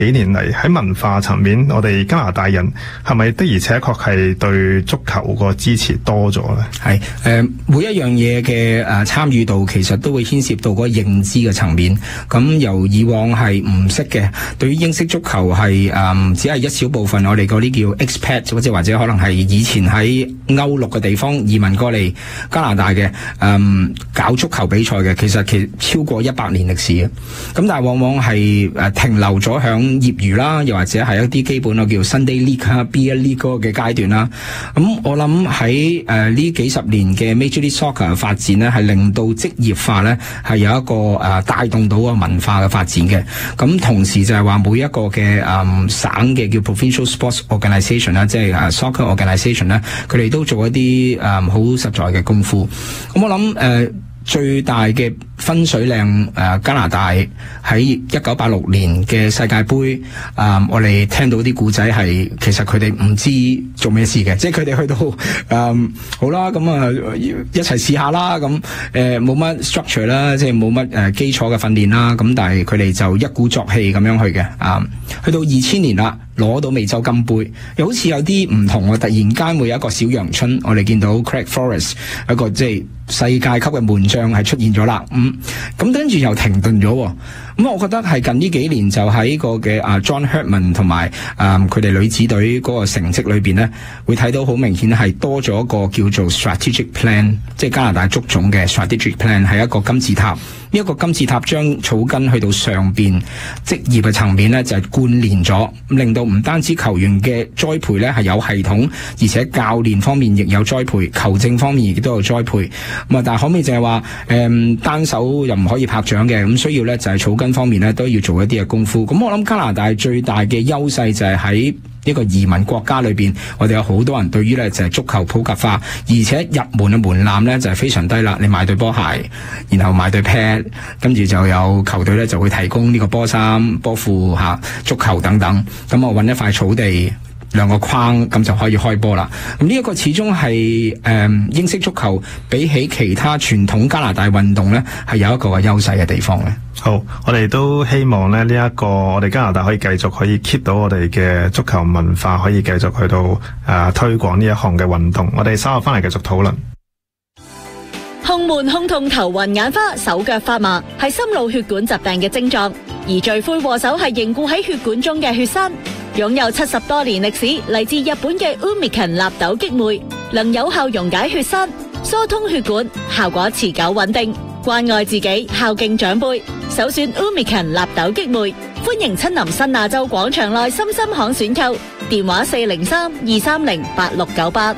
幾年嚟喺文化層面，我哋加拿大人係咪的而且確係對足球個支持多咗咧？ 係每一樣嘢嘅參與度其實都會牽涉到嗰個認知嘅層面。咁由以往係唔識嘅，對於英式足球係只係一小部分，我哋嗰啲叫 expat 或者可能係以前喺歐陸嘅地方移民過嚟加拿大嘅搞足球比賽嘅，其實超過100年歷史嘅。咁但係往往係停留咗響業餘啦，又或者係一啲基本我叫 Sunday League、Beer League 嘅階段啦。咁我諗喺呢幾十年嘅 Major League Soccer 嘅發展呢，係令到職業化呢係有一個帶動到個文化嘅發展嘅。咁同時就係話每一個嘅省嘅叫 Provincial Sports Organisation 啦，即係Soccer Organisation 咧，佢哋都做一啲好實在嘅功夫。咁我諗最大嘅分水嶺加拿大喺1986年嘅世界盃，我哋聽到啲故仔係其實佢哋唔知做咩事嘅，即係佢哋去到好啦，咁一齊試下啦，咁冇乜 structure 啦，即係冇乜基礎嘅訓練啦，咁但係佢哋就一鼓作氣咁樣去嘅，去到2000年啦，攞到美洲金杯，又好似有啲唔同喎，突然間會有一個小陽春，我哋見到 Craig Forrest 一個即係世界級嘅門將係出現咗啦，咁跟住又停頓咗，咁我覺得係近呢幾年就喺個嘅John Herdman 同埋佢哋女子隊嗰個成績裏邊呢，會睇到好明顯係多咗一個叫做 strategic plan， 即係加拿大足總嘅 strategic plan 係一個金字塔。呢一個金字塔將草根去到上邊職業嘅層面呢，就係貫連咗，令到唔單止球員嘅栽培呢係有系統，而且教練方面亦有栽培，球證方面亦都有栽培。咁但係可唔可以就係話單手又唔可以拍掌嘅，咁需要呢就係草根方面呢都要做一啲嘅功夫。咁我諗加拿大最大嘅優勢就係喺呢個移民國家裏邊，我哋有好多人對於呢就係足球普及化，而且入門嘅門檻呢就係非常低啦。你買對波鞋，然後買對 pad， 跟住就有球隊呢就會提供呢個波衫、波褲、足球等等。咁我揾一塊草地，兩個框，咁就可以開波啦。咁呢一個始終係英式足球比起其他傳統加拿大運動呢係有一個優勢嘅地方嘅。 好，我哋都希望咧呢一個我哋加拿大可以繼續可以 keep 到我哋嘅足球文化，可以繼續去到推廣呢一項嘅運動。我哋稍後翻嚟繼續討論。 胸悶、胸痛、頭暈眼花、手腳發麻係心腦血管疾病嘅症狀，而罪魁禍首係凝固喺血管中嘅血栓。擁有70多年歷史，嚟自日本嘅 Umiken 納豆激酶能有效溶解血栓、疏通血管，效果持久穩定。關愛自己，孝敬長輩，首選 Umiken 納豆激酶。歡迎親臨新亞洲廣場內深深巷選購，電話403-230-8698。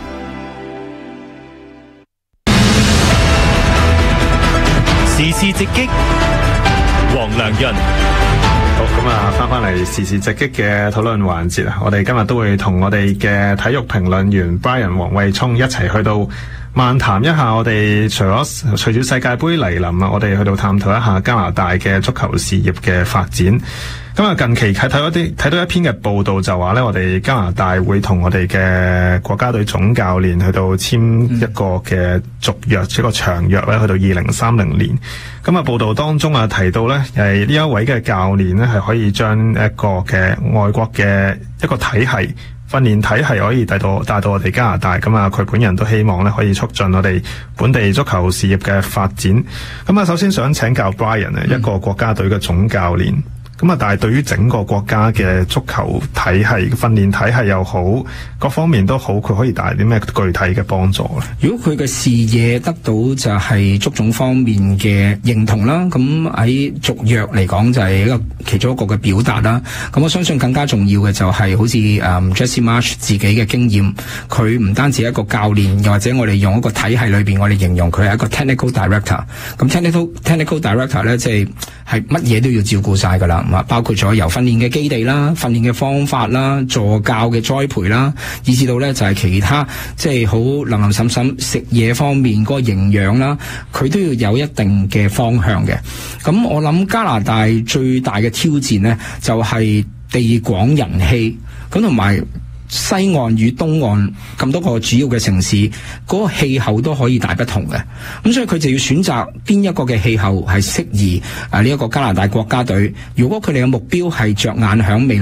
時事直擊，黃良潤。 好，咁翻嚟時事直擊嘅討論環節啊！我哋今日都會同我哋嘅體育評論員 Brian 黃惠聰一齊去到漫談一下我哋隨住世界盃嚟臨啊，我哋去到探討一下加拿大嘅足球事業嘅發展。咁近期睇到一篇嘅報道就話咧，我哋加拿大會同我哋嘅國家隊總教練去到簽一個嘅續約，一個長約咧，去到2030年。報道當中提到咧，係呢一位嘅教練咧，係可以將一個嘅外國嘅一個體系訓練體系可以帶到我哋加拿大。佢本人都希望咧可以促進我哋本地足球事業嘅發展。首先想請教 Brian 一個國家隊嘅總教練。但係對於整個國家嘅足球體系、訓練體系又好，各方面都好，佢可以帶嚟啲咩具體嘅幫助咧？ 如果佢嘅視野得到就係足總方面嘅認同啦，咁喺續約嚟講就係一個其中一個嘅表達啦。咁我相信更加重要嘅就係好似Jesse Marsch 自己嘅經驗，佢唔單止係一個教練，又或者我哋用一個體系裏邊，我哋形容佢係一個 technical director。咁 technical director 咧，即係乜嘢都要照顧晒噶啦。包括咗由訓練嘅基地啦、訓練嘅方法啦、助教嘅栽培啦，以至到咧就係其他即係好林林審審食嘢方面嗰個營養啦，佢都要有一定嘅方向嘅。咁我諗加拿大最大嘅挑戰呢，就係地廣人稀，咁同埋西岸與東岸咁多個主要嘅城市，嗰個氣候都可以大不同嘅。咁所以佢就要選擇邊一個嘅氣候係適宜呢一個加拿大國家隊。如果佢哋嘅目標係着眼響未來